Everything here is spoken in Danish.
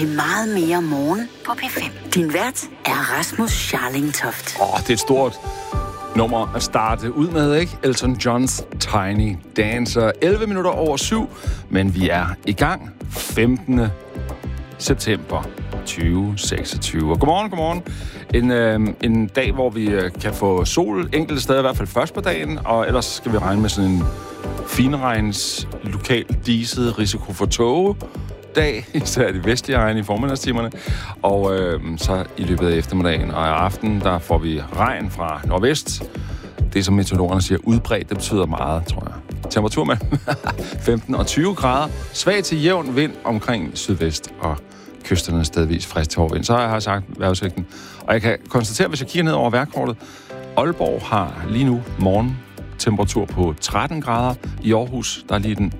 til meget mere morgen på P5. Din vært er Rasmus Scharlingtoft. Det er et stort nummer at starte ud med, ikke? Elton Johns Tiny Dancer. 11 minutter over 7, men vi er i gang. 15. september 2026. Og godmorgen. En dag, hvor vi kan få sol enkelte steder, i hvert fald først på dagen, og ellers skal vi regne med sådan en finregns, lokalt diset risiko for tåge dag, især i de vestlige egne i formiddagstimerne, og så i løbet af eftermiddagen og i aften, der får vi regn fra nordvest. Det, som meteorologerne siger, udbredt, det betyder meget, tror jeg. Temperatur med 15 og 20 grader, svag til jævn vind omkring sydvest og kysterne stedvis frisk til hård vind. Så har jeg sagt vejrudsigten. Og jeg kan konstatere, hvis jeg kigger ned over vejrkortet, Aalborg har lige nu morgen temperatur på 13 grader. I Aarhus, der er lige den